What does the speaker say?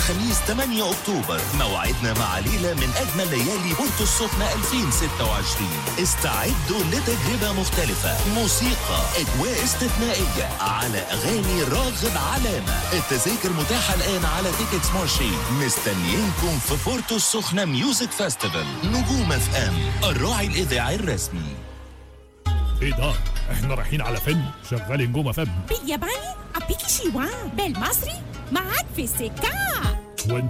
الخميس 8 أكتوبر موعدنا مع ليلة من أجمل ليالي بورتو السخنة 2026. استعدوا لتجربة مختلفة، موسيقى، أجواء استثنائية على أغاني راغب علامة. التذاكر متاحة الآن على تيكتس مارشي. مستنيينكم في بورتو السخنة ميوزك فاستيفال. نجوم اف ام الراعي الإذاعي الرسمي. ايه ده؟ احنا رايحين على فيلم شغال نجوم اف ام بالياباني أبيكي شيوان، بالمصري معاك في السكة.